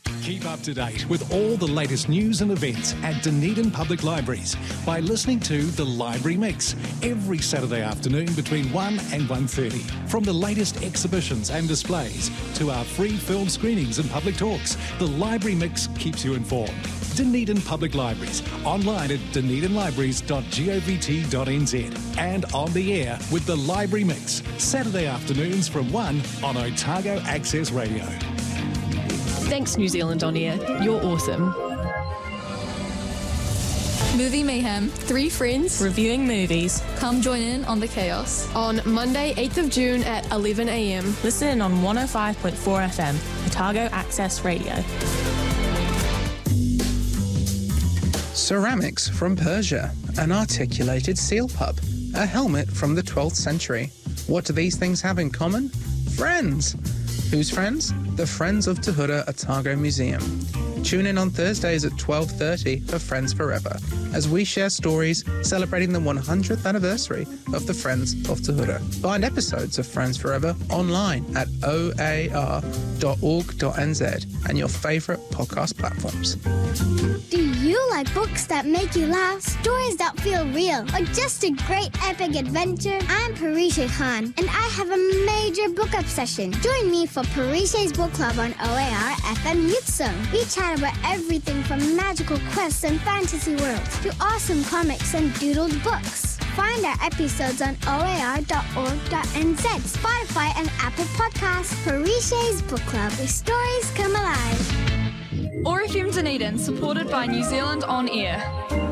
Keep up to date with all the latest news and events at Dunedin Public Libraries by listening to The Library Mix every Saturday afternoon between 1 and 1:30. From the latest exhibitions and displays to our free film screenings and public talks, The Library Mix keeps you informed. Dunedin Public Libraries, online at dunedinlibraries.govt.nz and on the air with The Library Mix, Saturday afternoons from 1 on Otago Access Radio. Thanks, New Zealand On Air. You're awesome. Movie Mayhem. 3 friends Reviewing movies. come join in on the chaos. On Monday, 8th of June at 11 a.m. Listen in on 105.4 FM, Otago Access Radio. Ceramics from Persia, an articulated seal pup, a helmet from the 12th century. What do these things have in common? Friends! Whose friends? The Friends of Tahura Otago Museum. Tune in on Thursdays at 12:30 for Friends Forever, as we share stories celebrating the 100th anniversary of the Friends of Tahura. Find episodes of Friends Forever online at oar.org.nz and your favourite podcast platforms. Do you like books that make you laugh, stories that feel real, or just a great epic adventure? I'm Parisha Khan, and I have a major book obsession. Join me for Parisha's Book Club on OAR FM Youth Zone. We chat about everything from magical quests and fantasy worlds to awesome comics and doodled books. Find our episodes on oar.org.nz, Spotify, and Apple Podcasts. Parisha's Book Club, where stories come alive. Or FM Dunedin, supported by New Zealand On Air.